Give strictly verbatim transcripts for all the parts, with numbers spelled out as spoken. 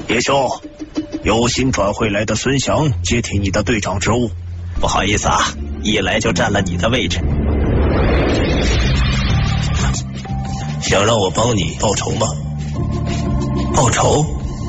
叶兄，有新转会来的孙翔接替你的队长职务。 不好意思啊，一来就占了你的位置。 想让我帮你报仇吗？报仇？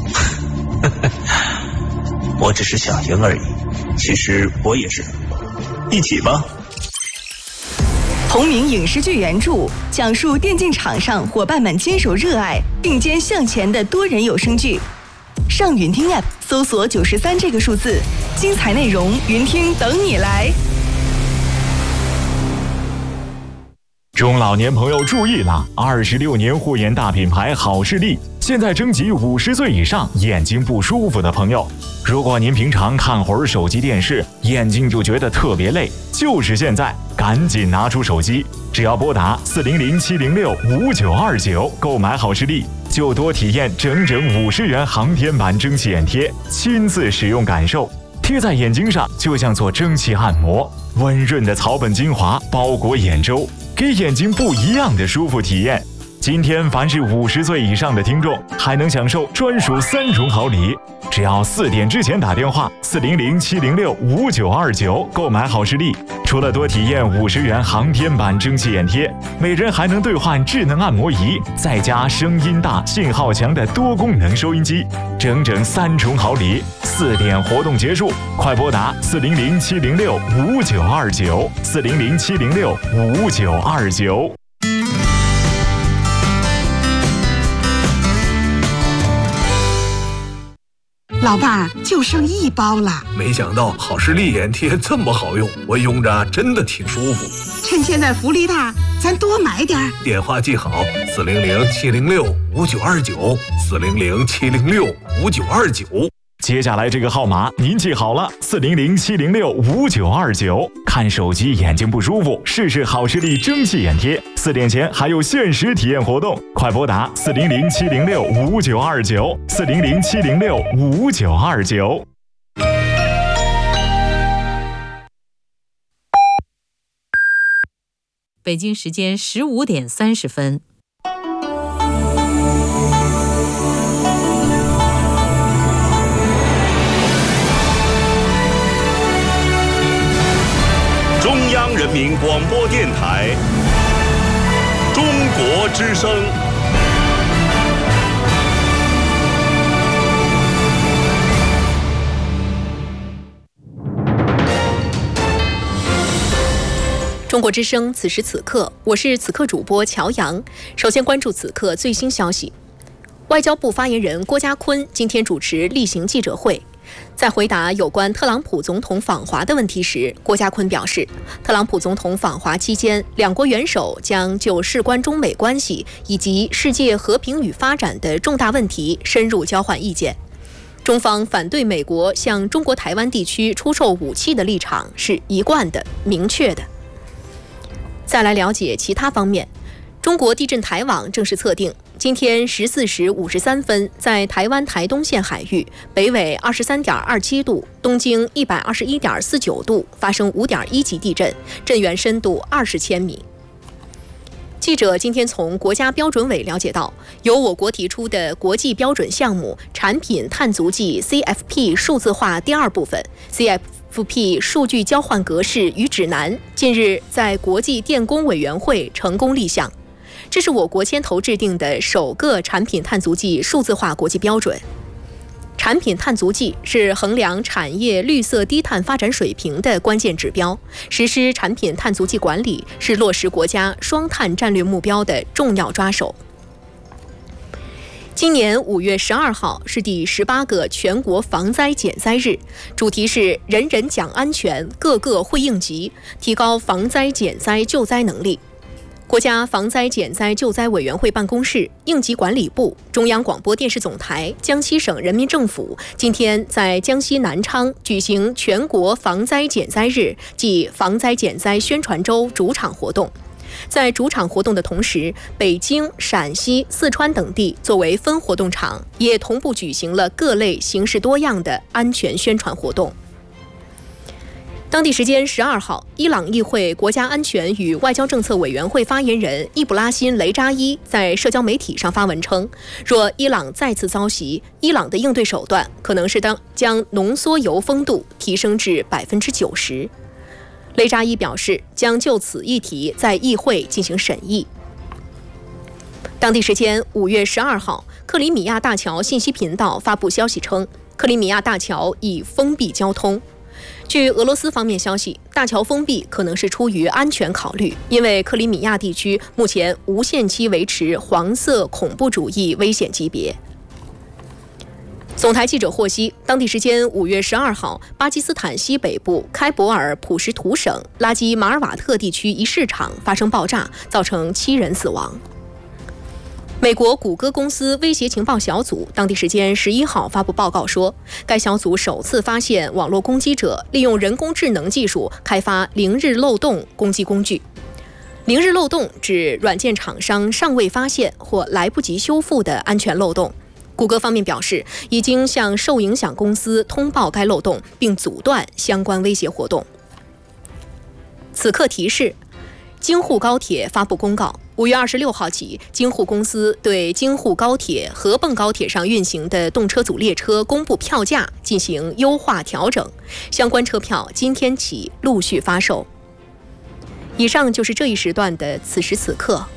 我只是想赢而已。其实我也是。一起吧。 同名影视剧原著，讲述电竞场上伙伴们坚守热爱、并肩向前的多人有声剧。上云听 App 搜索九十三这个数字，精彩内容云听等你来。 中老年朋友注意了，二十六年护眼大品牌好视力现在征集五十岁以上眼睛不舒服的朋友。如果您平常看会儿手机电视，眼睛就觉得特别累，就是现在，赶紧拿出手机，只要拨打四零零七零六五九二九购买好视力，就多体验整整五十元航天版蒸汽眼贴，亲自使用感受。贴在眼睛上就像做蒸汽按摩，温润的草本精华包裹眼周，给眼睛不一样的舒服体验。今天凡是五十岁以上的听众，还能享受专属三重好礼。只要四点之前打电话四零零七零六五九二九购买好视力，除了多体验五十元航天版蒸汽眼贴，每人还能兑换智能按摩仪，再加声音大、信号强的多功能收音机，整整三重好礼。四点活动结束，快拨打四零零七零六五九二九四零零七零六五九二九。 老伴儿，就剩一包了。 没想到好视力眼贴这么好用，我用着真的挺舒服。 趁现在福利大，咱多买点儿。 电话记好：四零零七零六五九二九，四零零七零六五九二九。 接下来这个号码您记好了，四零零七零六五九二九。看手机眼睛不舒服，试试好视力蒸汽眼贴。四点前还有限时体验活动，快拨打四零零七零六五九二九，四零零七零六五九二九。 北京时间十五点三十分。 中央人民广播电台中国之声。 中国之声，此时此刻，我是此刻主播乔阳。首先关注此刻最新消息。外交部发言人郭家坤今天主持例行记者会，在回答有关特朗普总统访华的问题时，郭家坤表示，特朗普总统访华期间，两国元首将就事关中美关系以及世界和平与发展的重大问题深入交换意见。中方反对美国向中国台湾地区出售武器的立场是一贯的、明确的。再来了解其他方面，中国地震台网正式测定，今天十四时五十三分，在台湾台东县海域，北纬二十三点二七度，东经一百二十一点四九度，发生五点一级地震，震源深度二十千米。记者今天从国家标准委了解到，由我国提出的国际标准项目产品碳足迹 C F P 数字化第二部分 C F P 数据交换格式与指南，近日在国际电工委员会成功立项。这是我国牵头制定的首个产品碳足迹数字化国际标准。产品碳足迹是衡量产业绿色低碳发展水平的关键指标，实施产品碳足迹管理是落实国家双碳战略目标的重要抓手。今年五月十二号是第十八个全国防灾减灾日，主题是人人讲安全，个个会应急，提高防灾减灾救灾能力。国家防灾减灾救灾委员会办公室、应急管理部、中央广播电视总台、江西省人民政府今天在江西南昌举行全国防灾减灾日暨防灾减灾宣传周主场活动。在主场活动的同时，北京、陕西、四川等地作为分活动场，也同步举行了各类形式多样的安全宣传活动。 当地时间十二号，伊朗议会国家安全与外交政策委员会发言人易卜拉欣·雷扎伊在社交媒体上发文称，若伊朗再次遭袭，伊朗的应对手段可能是当将浓缩铀丰度提升至百分之九十。雷扎伊表示，将就此议题在议会进行审议。当地时间五月十二号，克里米亚大桥信息频道发布消息称，克里米亚大桥已封闭交通。据俄罗斯方面消息，大桥封闭可能是出于安全考虑，因为克里米亚地区目前无限期维持黄色恐怖主义危险级别。总台记者获悉，当地时间五月十二号，巴基斯坦西北部开伯尔普什图省拉基马尔瓦特地区一市场发生爆炸，造成七人死亡。美国谷歌公司威胁情报小组当地时间十一号发布报告说，该小组首次发现网络攻击者利用人工智能技术开发零日漏洞攻击工具。零日漏洞指软件厂商尚未发现或来不及修复的安全漏洞。谷歌方面表示，已经向受影响公司通报该漏洞，并阻断相关威胁活动。此刻提示：京沪高铁发布公告，五月二十六号起，京沪公司对京沪高铁、合泵高铁上运行的动车组列车公布票价进行优化调整，相关车票今天起陆续发售。以上就是这一时段的此时此刻。